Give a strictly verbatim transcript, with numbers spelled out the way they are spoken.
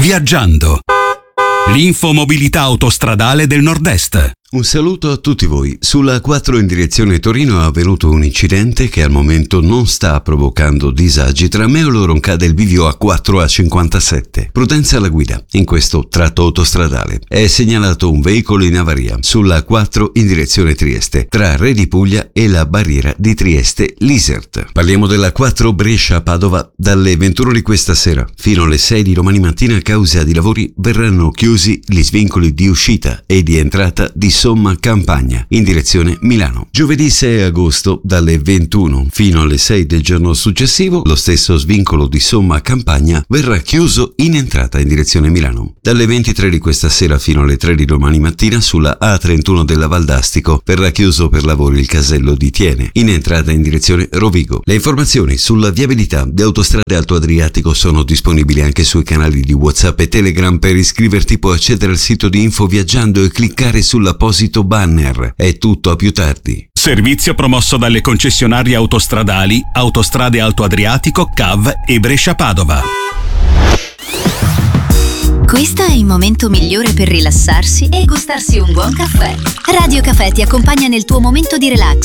Viaggiando. L'info mobilità autostradale del Nord-Est. Un saluto a tutti voi. Sulla A quattro in direzione Torino è avvenuto un incidente che al momento non sta provocando disagi. Tra Meolo e Roncade il bivio A quattro A cinquantasette. Prudenza alla guida in questo tratto autostradale. È segnalato un veicolo in avaria sulla A quattro in direzione Trieste, tra Re di Puglia e la barriera di Trieste-Lisert. Parliamo della A quattro Brescia-Padova. Dalle ventuno di questa sera fino alle sei di domani mattina, a causa di lavori, verranno chiusi gli svincoli di uscita e di entrata di Somma Campagna in direzione Milano. Giovedì sei agosto dalle ventuno fino alle sei del giorno successivo lo stesso svincolo di Somma Campagna verrà chiuso in entrata in direzione Milano. Dalle ventitré di questa sera fino alle tre di domani mattina sulla A trentuno della Valdastico verrà chiuso per lavori il casello di Tiene in entrata in direzione Rovigo. Le informazioni sulla viabilità di Autostrade Alto Adriatico sono disponibili anche sui canali di WhatsApp e Telegram. Per iscriverti puoi accedere al sito di Info Viaggiando e cliccare sull'apposito banner. È tutto, a più tardi. Servizio promosso dalle concessionarie autostradali Autostrade Alto Adriatico, C A V e Brescia-Padova. Questo è il momento migliore per rilassarsi e gustarsi un buon caffè. Radio Caffè ti accompagna nel tuo momento di relax.